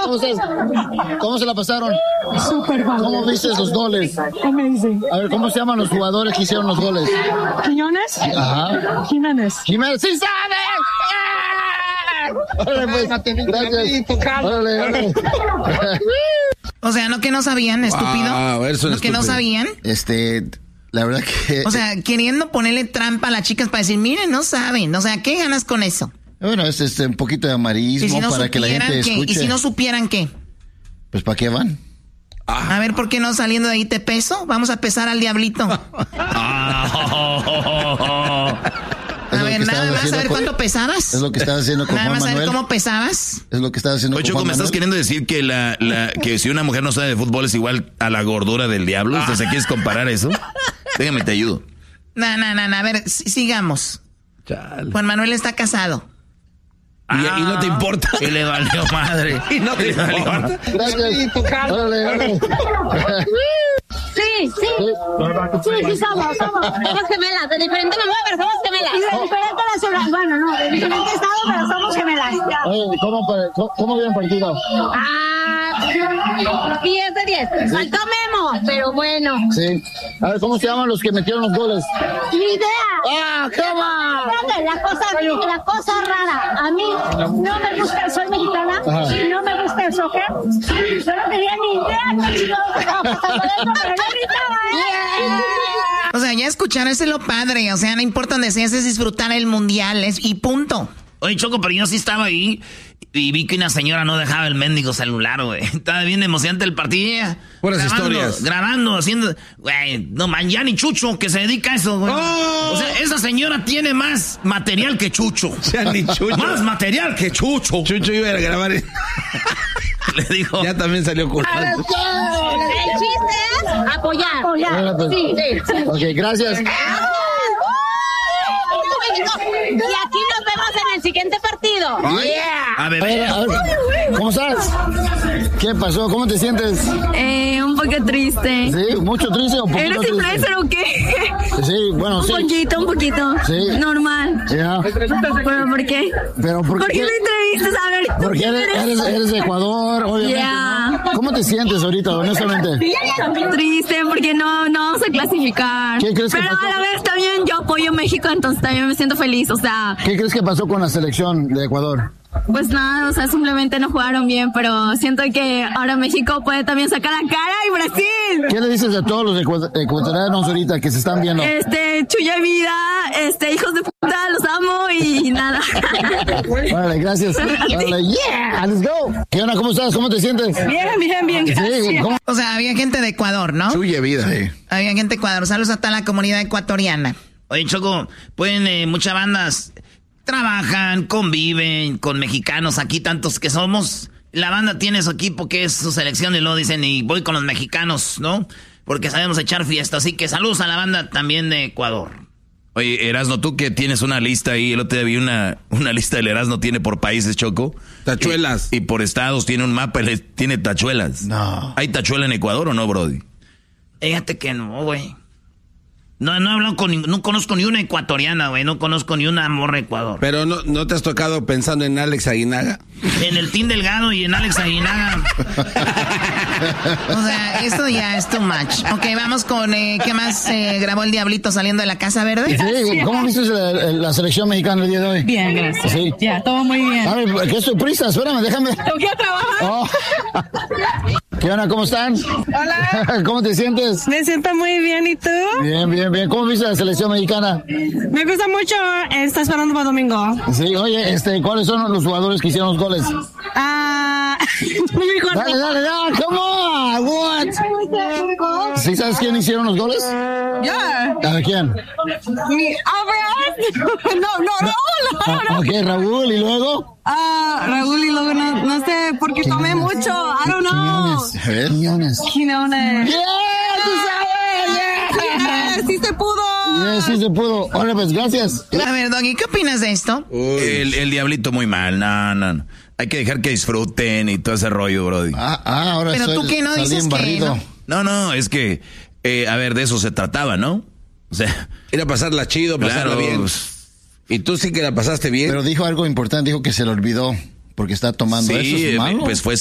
¿cómo estás? ¿Cómo se la pasaron? Súper padre. ¿Cómo viste los goles? Amazing. A ver, ¿cómo se llaman los jugadores que hicieron los goles? ¿Quiñones? Ajá. Jiménez. Jiménez, ¡sí sabe! Órale, pues, gracias. Órale. O sea, ¿no que no sabían, estúpido? Wow, eso es ¿No que no sabían? La verdad que... O sea, queriendo ponerle trampa a las chicas para decir, miren, no saben. O sea, ¿qué ganas con eso? Bueno, es un poquito de amarillismo ¿Y si no para que la gente ¿qué? escuche. ¿Y si no supieran qué? Pues, ¿para qué van? A ver, ¿por qué no saliendo de ahí te peso? Vamos a pesar al diablito. A ver, nada más, a ver cuánto pesabas. Es lo que estabas haciendo con Juan Manuel. Nada más a ver cómo pesabas. Es lo que estabas haciendo Oye, con Choco, Juan ¿me estás queriendo decir que que si una mujer no sabe de fútbol es igual a la gordura del diablo? ¿Entonces quieres comparar eso? Déjame, te ayudo. No, a ver, sigamos. Chale. Juan Manuel está casado. ¿Y no te importa? Y le valió madre. ¿Y no te importa? Gracias. Órale. Sí, somos gemelas, de diferente mamá, pero somos gemelas. Y de diferente nacionalidad, bueno, no, de diferente estado, pero somos gemelas. Oye, ¿cómo vieron partido? 10 de 10. Faltó Memo, pero bueno. Sí. A ver, ¿cómo se llaman los que metieron los goles? ¡Ni idea! ¿Cómo? La cosa rara. A mí no me gusta, soy mexicana, y no me gusta el soccer. Yo no tenía ni idea que estaba pasando eso, pero yo gritaba, O sea, ya escucharon, ese es lo padre. O sea, no importa donde seas, es disfrutar el mundial y punto. Oye, Choco, pero yo sí estaba ahí y vi que una señora no dejaba el mendigo celular, güey. Estaba bien emocionante el partido. Buenas historias. Grabando, haciendo... Güey, no, man, ya ni Chucho, que se dedica a eso, güey. ¡Oh! O sea, esa señora tiene más material que Chucho. Ya ni Chucho. Más material que Chucho. Chucho iba a grabar. Le dijo... Ya también salió curado. el chiste es apoyar. Sí. Ok, gracias. Y aquí nos vemos en el siguiente partido. A ver, ¿Cómo estás? ¿Qué pasó? ¿Cómo te sientes? Un poco triste. ¿Sí? ¿Mucho triste o un poquito ¿Eres triste? influencer o qué? Sí, bueno, sí. Un poquito. Sí. Normal. Ya. ¿Pero por qué? ¿Pero por qué? ¿Por qué me entrevistas? A ver. Porque eres de Ecuador, obviamente. Yeah. ¿no? ¿Cómo te sientes ahorita, honestamente? Triste porque no vamos a clasificar. ¿Qué crees que Pero pasó? a la vez también yo apoyo a México, entonces también me siento feliz. O sea, ¿Qué crees que pasó con la selección de Ecuador? pues nada, o sea, simplemente no jugaron bien, pero siento que ahora México puede también sacar la cara y Brasil. ¿Qué le dices a todos los ecuatorianos ahorita que se están viendo? Chuya vida, hijos de puta, los amo y nada. Vale, gracias. Vale, yeah, let's go. ¿Qué onda? ¿Cómo estás? ¿Cómo te sientes? Bien. Sí, ¿cómo? O sea, había gente de Ecuador, ¿no? Chuya vida. Sí. Había gente de Ecuador. Saludos a toda la comunidad ecuatoriana. Oye, Choco, muchas bandas trabajan, conviven con mexicanos, aquí tantos que somos. La banda tiene su equipo que es su selección y luego dicen, y voy con los mexicanos, ¿no? Porque sabemos echar fiesta, así que saludos a la banda también de Ecuador. Oye, Erasno, tú que tienes una lista ahí, el otro día vi una lista del Erasno, tiene por países, Choco. Tachuelas. Y por estados, tiene un mapa, tiene tachuelas. No. ¿Hay tachuela en Ecuador o no, Brody? Fíjate que no, güey. No he hablado no conozco ni una ecuatoriana, güey. No conozco ni una morra de Ecuador. Pero no te has tocado pensando en Alex Aguinaga. En el Team Delgado y en Alex Aguinaga. O sea, esto ya es too much. Ok, vamos con, ¿qué más grabó el Diablito saliendo de la Casa Verde? Sí, ¿cómo viste la selección mexicana el día de hoy? Bien, gracias. Sí. Ya, todo muy bien. A ver, qué sorpresa, espérame, déjame. Tengo que ir a trabajar. Oh. ¿Qué onda? ¿Cómo están? Hola. ¿Cómo te sientes? Me siento muy bien, ¿y tú? Bien. ¿Cómo viste la selección mexicana? Me gusta mucho. Está esperando para domingo. Sí, oye, ¿cuáles son los jugadores que hicieron los goles? No me acuerdo. Dale, come on, what? ¿Sí sabes quién hicieron los goles? Ya. ¿A ver, quién? No, Raúl. Ok, Raúl, ¿y luego? Raúl, y luego no sé, porque tomé mucho. I don't know. A ver, Quiñones. Quiñones. ¡Yeah! ¡Tú sabes! ¡Yeah! Sí se pudo. Sí se pudo. Hola, pues, gracias. A ver, Doggy, ¿qué opinas de esto? El Diablito muy mal, no. Hay que dejar que disfruten y todo ese rollo, Brody. Ahora Pero tú que no dices que No, es que, a ver, de eso se trataba, ¿no? O sea, Ir a pasarla chido, pasarla bien. Y tú sí que la pasaste bien. Pero dijo algo importante, dijo que se le olvidó porque está tomando. sí, ¿Eso es malo? pues fue